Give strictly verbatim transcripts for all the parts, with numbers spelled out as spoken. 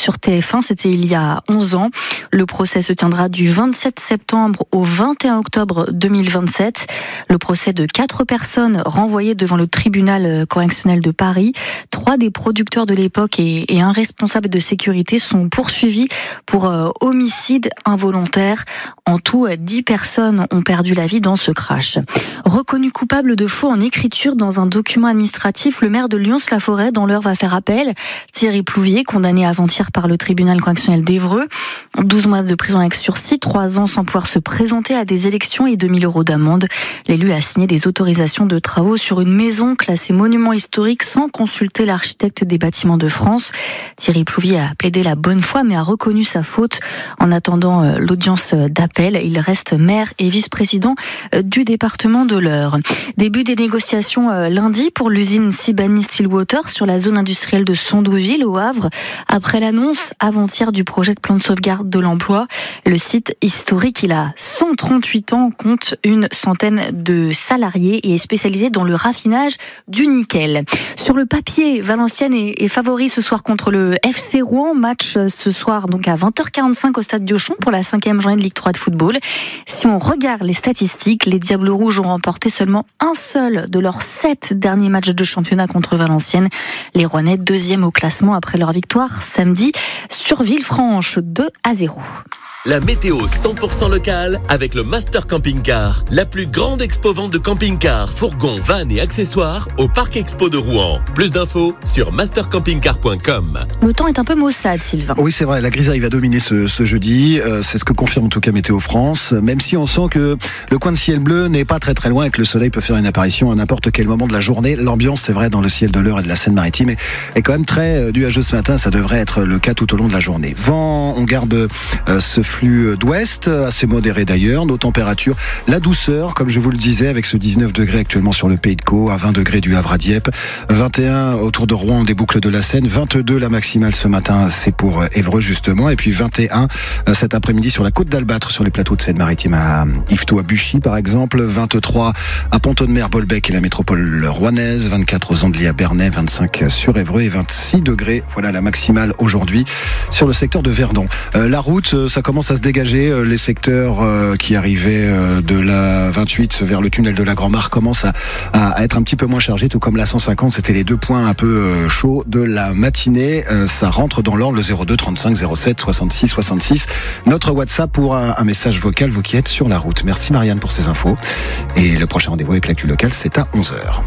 sur T F un. C'était il y a onze ans. Le procès se tiendra du vingt-sept septembre au vingt et un octobre deux mille vingt-sept. Le procès de quatre personnes renvoyées devant le tribunal correctionnel de Paris. Trois des producteurs de l'époque et, et un responsable de sécurité sont poursuivis pour euh, homicide involontaire. En tout, dix personnes ont perdu la vie dans ce crash. Reconnu coupable de faux en écriture dans un document administratif, le maire de Lyons-la-Forêt, dans l'Eure, va faire appel. Thierry Plouvier, condamné avant-hier par le tribunal correctionnel d'Évreux. douze mois de prison avec sursis, trois ans sans pouvoir se présenter à des élections et deux mille euros d'amende. L'élu a signé des autorisations de travaux sur une maison classée monument historique sans consulter l'architecte des bâtiments de France. Thierry Plouvier a plaidé la bonne foi mais a reconnu sa faute. En attendant l'audience d'appel, il reste maire et vice-président du département de l'Eure. Début des négociations lundi pour l'usine Sibani-Stillwater sur la zone industrielle de Sondreville au Havre. Après l'annonce avant-hier du projet de plan de sauvegarde de l'emploi, le site historique, il a cent trente-huit ans, compte une centaine de salariés et est spécialisé dans le raffinage du nickel. Sur le papier, Valenciennes est, est favori ce soir contre le F C Rouen. Match ce soir donc à vingt heures quarante-cinq au stade Diochon pour la cinquième journée de Ligue trois de football. Si on regarde les statistiques, les Diables Rouges ont remporté seulement un seul de leurs sept derniers matchs de championnat contre Valenciennes. Les Rouennais, deuxième au classement après leur victoire samedi sur Villefranche, deux à zéro. La météo cent pour cent locale avec le Master Camping Car, la plus grande expo-vente de camping-cars, fourgons, vannes et accessoires au Parc Expo de Rouen. Plus d'infos sur master camping car point com. Le temps est un peu maussade, Sylvain. Oui, c'est vrai, la grisaille va dominer ce, ce jeudi. Euh, c'est ce que confirme en tout cas Météo France. Même si on sent que le coin de ciel bleu n'est pas très très loin et que le soleil peut faire une apparition à n'importe quel moment de la journée. L'ambiance, c'est vrai, dans le ciel de l'Eure et de la Seine-Maritime est, est quand même très euh, nuageuse ce matin. Ça devrait être le cas tout au long de la journée. Vent, on garde euh, ce flux d'ouest, assez modéré d'ailleurs. Nos températures, la douceur, comme je vous le disais, avec ce dix-neuf degrés actuellement sur le Pays de Caux, à vingt degrés du Havre à Dieppe, vingt et un autour de Rouen, des boucles de la Seine, vingt-deux la maximale ce matin, c'est pour Évreux justement, et puis vingt et un cet après-midi sur la côte d'Albâtre, sur les plateaux de Seine-Maritime à Yvetot, à Buchy par exemple, vingt-trois à Pont-de-Mer, Bolbec et la métropole rouennaise, vingt-quatre aux Andelys à Bernay, vingt-cinq sur Évreux et vingt-six degrés, voilà la maximale aujourd'hui sur le secteur de Verdon. Euh, la route, ça commence à se dégager. Les secteurs qui arrivaient de la vingt-huit vers le tunnel de la Grand-Mare commencent à, à être un petit peu moins chargés, tout comme la cent cinquante. C'était les deux points un peu chauds de la matinée. Ça rentre dans l'ordre, le zéro deux trente-cinq zéro sept soixante-six soixante-six. Notre WhatsApp pour un, un message vocal, vous qui êtes sur la route. Merci Marianne pour ces infos. Et le prochain rendez-vous avec l'actu locale, c'est à onze heures.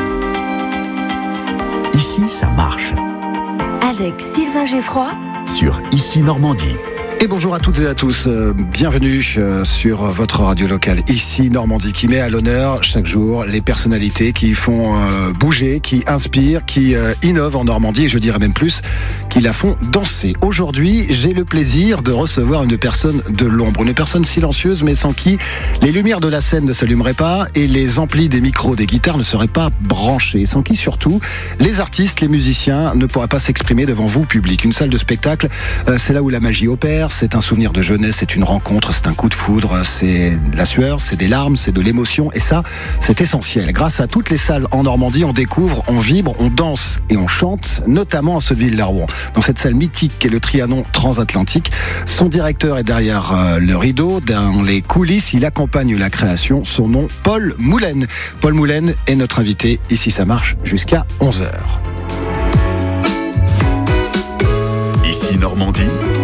Ici, ça marche. Avec Sylvain Geffroy sur Ici Normandie. Et bonjour à toutes et à tous, euh, bienvenue euh, sur votre radio locale Ici Normandie, qui met à l'honneur chaque jour les personnalités qui font euh, bouger, qui inspirent, qui euh, innovent en Normandie, et je dirais même plus, qui la font danser. Aujourd'hui, j'ai le plaisir de recevoir une personne de l'ombre, une personne silencieuse mais sans qui les lumières de la scène ne s'allumeraient pas et les amplis des micros, des guitares ne seraient pas branchés, sans qui surtout les artistes, les musiciens ne pourraient pas s'exprimer devant vous, public. Une salle de spectacle, euh, c'est là où la magie opère. C'est un souvenir de jeunesse, c'est une rencontre, c'est un coup de foudre, c'est de la sueur, c'est des larmes, c'est de l'émotion, et ça, c'est essentiel. Grâce à toutes les salles en Normandie, on découvre, on vibre, on danse et on chante, notamment à Sotteville-la-Rouen. Dans cette salle mythique qu'est le Trianon transatlantique, son directeur est derrière euh, le rideau, dans les coulisses, il accompagne la création, son nom, Paul Moulaine. Paul Moulaine est notre invité, ici ça marche, jusqu'à onze heures. Ici Normandie.